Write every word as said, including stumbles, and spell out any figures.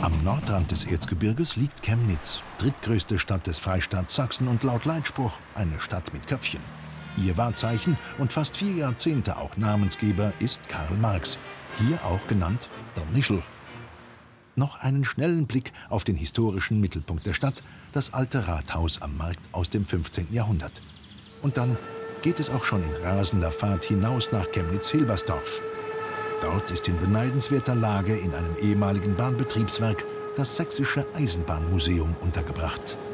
Am Nordrand des Erzgebirges liegt Chemnitz, drittgrößte Stadt des Freistaats Sachsen und laut Leitspruch eine Stadt mit Köpfchen. Ihr Wahrzeichen und fast vier Jahrzehnte auch Namensgeber ist Karl Marx, hier auch genannt der Nischl. Noch einen schnellen Blick auf den historischen Mittelpunkt der Stadt, das alte Rathaus am Markt aus dem fünfzehnten Jahrhundert. Und dann geht es auch schon in rasender Fahrt hinaus nach Chemnitz-Hilbersdorf. Dort ist in beneidenswerter Lage in einem ehemaligen Bahnbetriebswerk das Sächsische Eisenbahnmuseum untergebracht.